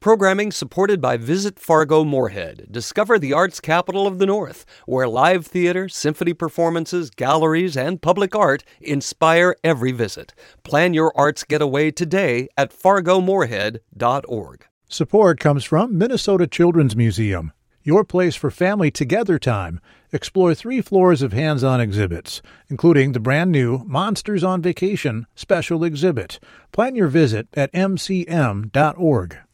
Programming supported by Visit Fargo Moorhead. Discover the arts capital of the North, where live theater, symphony performances, galleries, and public art inspire every visit. Plan your arts getaway today at fargomoorhead.org. Support comes from Minnesota Children's Museum, your place for family together time. Explore 3 floors of hands-on exhibits, including the brand-new Monsters on Vacation special exhibit. Plan your visit at mcm.org.